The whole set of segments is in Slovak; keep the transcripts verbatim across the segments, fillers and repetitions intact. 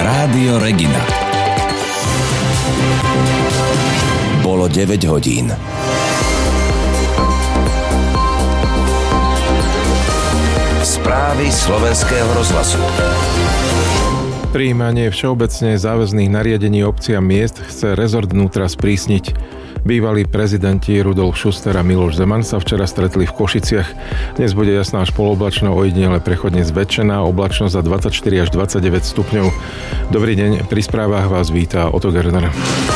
Rádio Regina. Bolo deväť hodín. Správy slovenského rozhlasu. Prijímanie všeobecne záväzných nariadení obcí a miest chce rezort vnútra sprísniť. Bývalí prezidenti Rudolf Schuster a Miloš Zeman sa včera stretli v Košiciach. Dnes bude jasná až poloblačno, ojedinele prechodne zväčšená, oblačnosť za dvadsaťštyri až dvadsaťdeväť stupňov. Dobrý deň, pri správach vás víta Otto Gerner.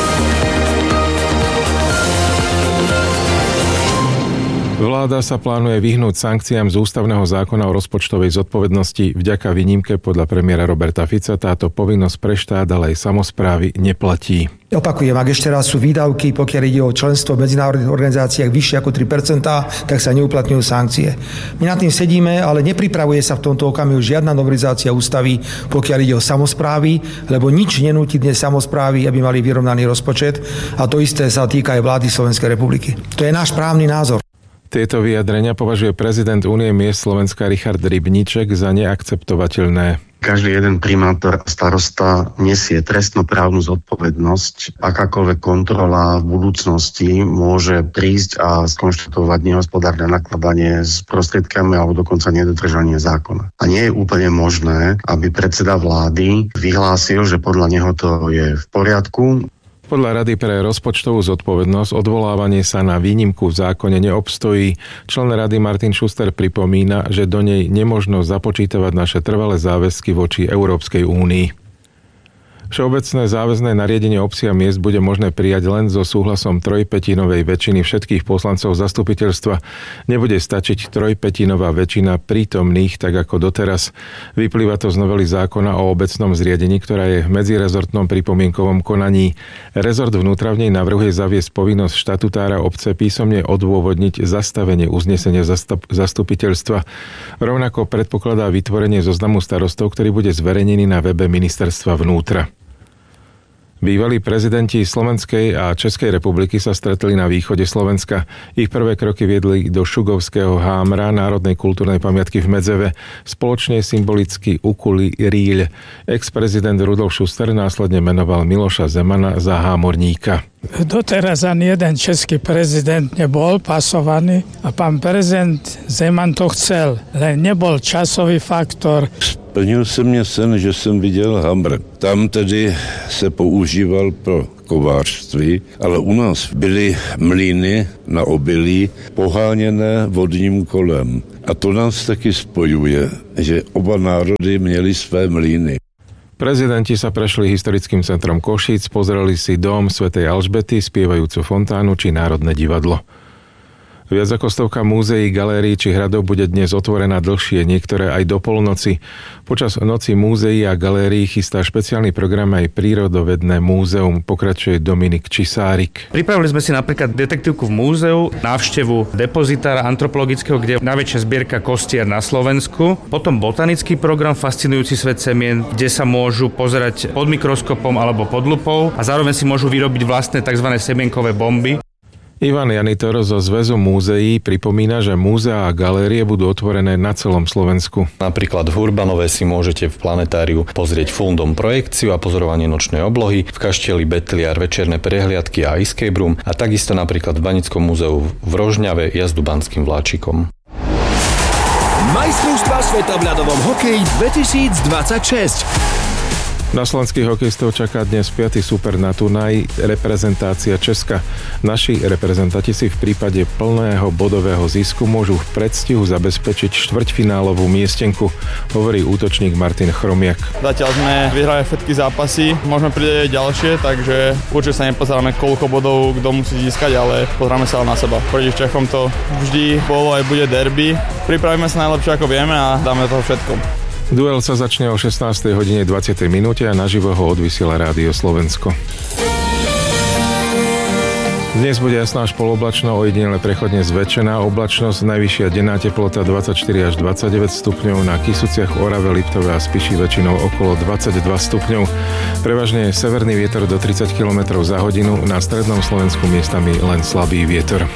Vláda sa plánuje vyhnúť sankciám z ústavného zákona o rozpočtovej zodpovednosti. Vďaka výnimke podľa premiéra Roberta Fica táto povinnosť pre štát, ale aj samosprávy neplatí. Opakujem, ak ešte raz sú výdavky, pokiaľ ide o členstvo v medzinárodných organizáciách vyššie ako tri percentá, tak sa neuplatňujú sankcie. My nad tým sedíme, ale nepripravuje sa v tomto okamihu žiadna novelizácia ústavy, pokiaľ ide o samosprávy, lebo nič nenúti dnes samosprávy, aby mali vyrovnaný rozpočet, a to isté sa týka aj vlády Slovenskej republiky. To je náš právny názor. Tieto vyjadrenia považuje prezident Únie miest Slovenska Richard Rybníček za neakceptovateľné. Každý jeden primátor a starosta nesie trestnoprávnu zodpovednosť. Akákoľvek kontrola v budúcnosti môže prísť a skonštatovať nehospodárne nakladanie s prostriedkami alebo dokonca nedodržanie zákona. A nie je úplne možné, aby predseda vlády vyhlásil, že podľa neho to je v poriadku. Podľa Rady pre rozpočtovú zodpovednosť odvolávanie sa na výnimku v zákone neobstojí. Člen rady Martin Schuster pripomína, že do nej nemožno započítavať naše trvalé záväzky voči Európskej únii. Všeobecné záväzné nariadenie obcí a miest bude možné prijať len so súhlasom trojpätinovej väčšiny všetkých poslancov zastupiteľstva. Nebude stačiť trojpätinová väčšina prítomných, tak ako doteraz. Vyplýva to z novely zákona o obecnom zriadení, ktorá je v medzirezortnom pripomienkovom konaní. Rezort vnútra v nej navrhuje zaviesť povinnosť štatutára obce písomne odôvodniť zastavenie uznesenia zastupiteľstva. Rovnako predpokladá vytvorenie zoznamu starostov, ktorý bude zverejnený na webe ministerstva vnútra. Bývalí prezidenti Slovenskej a Českej republiky sa stretli na východe Slovenska. Ich prvé kroky viedli do Šugovského hámra, národnej kultúrnej pamiatky v Medzeve. Spoločne symbolicky ukuli rýľ. Ex-prezident Rudolf Schuster následne menoval Miloša Zemana za hámorníka. Doteraz ani jeden český prezident nebol pasovaný a pán prezident Zeman to chcel, len nebol časový faktor. Splnil se mě sen, že jsem viděl hamr. Tam tedy se používal pro kovářství, ale u nás byly mlýny na obilí poháněné vodním kolem. A to nás taky spojuje, že oba národy měli své mlýny. Prezidenti sa prešli historickým centrom Košíc, pozreli si dom svätej Alžbety, spievajúcu fontánu či Národné divadlo. Viac ako stovka múzeí, galérií či hradov bude dnes otvorená dlhšie, niektoré aj do polnoci. Počas noci múzeí a galérií chystá špeciálny program aj prírodovedné múzeum, pokračuje Dominik Čisárik. Pripravili sme si napríklad detektívku v múzeu, návštevu depozitára antropologického, kde je najväčšia zbierka kostier na Slovensku. Potom botanický program Fascinujúci svet semien, kde sa môžu pozerať pod mikroskopom alebo pod lupou a zároveň si môžu vyrobiť vlastné tzv. Semienkové bomby. Ivan Janitor zo Zväzu múzeí pripomína, že múzea a galérie budú otvorené na celom Slovensku. Napríklad v Hurbanove si môžete v planetáriu pozrieť full-dom projekciu a pozorovanie nočnej oblohy, v kaštieli Betliar večerné prehliadky a escape room a takisto napríklad v Banickom múzeu v Rožňave jazdu banským vláčikom. Majstrovstvá sveta v ľadovom hokeji dvetisícdvadsaťšesť. Na slovenských hokejistov čaká dnes piaty super na turnaj reprezentácia Česka. Naši reprezentanti si v prípade plného bodového zisku môžu v predstihu zabezpečiť štvrťfinálovú miestenku, hovorí útočník Martin Chromiak. Zatiaľ sme vyhrali všetky zápasy, môžeme prísť ďalšie, takže určite sa nepozeráme, koľko bodov kto musí získať, ale pozráme sa na seba. Proti Čechom to vždy bolo aj bude derby. Pripravíme sa najlepšie ako vieme a dáme toho všetko. Duel sa začne o šestnástej hodine dvadsiatej minúte a naživo ho odvysiela Rádio Slovensko. Dnes bude jasná až poloblačno, ojedinele prechodne zväčšená oblačnosť, najvyššia denná teplota dvadsaťštyri až dvadsaťdeväť stupňov, na Kysuciach, Orave, Liptove a Spiši väčšinou okolo dvadsaťdva stupňov. Prevažne severný vietor do tridsať kilometrov za hodinu, na strednom Slovensku miestami len slabý vietor.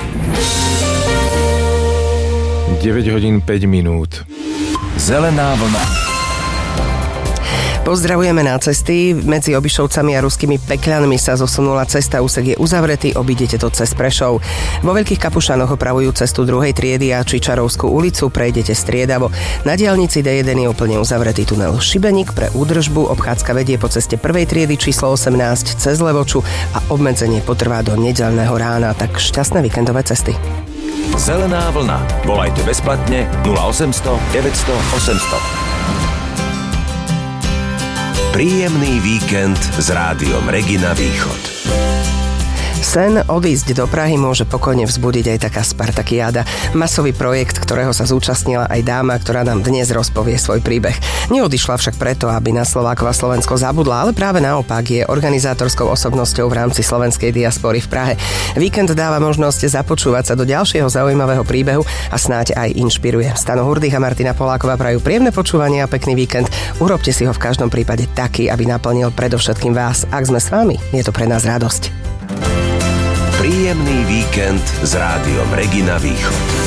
deväť hodín päť minút. Zelená vlna. Pozdravujeme na cesty. Medzi Obišovcami a Ruskými Pekľanmi sa zosunula cesta, úsek je uzavretý, obídete to cez Prešov. Vo Veľkých Kapušanoch opravujú cestu druhej triedy a Čičarovskú ulicu prejdete striedavo. Na diaľnici dé jeden je úplne uzavretý tunel Šibeník pre údržbu, obchádzka vedie po ceste prvej triedy číslo osemnásť cez Levoču a obmedzenie potrvá do nedeľného rána, tak šťastné víkendové cesty. Zelená vlna. Volajte bezplatne nula osemsto deväťsto osemsto. Príjemný víkend s rádiom Regina Východ. Sen odísť do Prahy môže pokojne vzbudiť aj taká Spartakiáda. Masový projekt, ktorého sa zúčastnila aj dáma, ktorá nám dnes rozpovie svoj príbeh. Neodišla však preto, aby na Slovákov a Slovensko zabudla, ale práve naopak je organizátorskou osobnosťou v rámci slovenskej diaspory v Prahe. Víkend dáva možnosť započúvať sa do ďalšieho zaujímavého príbehu a snáď aj inšpiruje. Stano Hurdych a Martina Poláková prajú príjemné počúvanie a pekný víkend. Urobte si ho v každom prípade taký, aby naplnil predovšetkým vás. Ak sme s vami, je to pre nás radosť. Príjemný víkend s rádiom Regina Východ.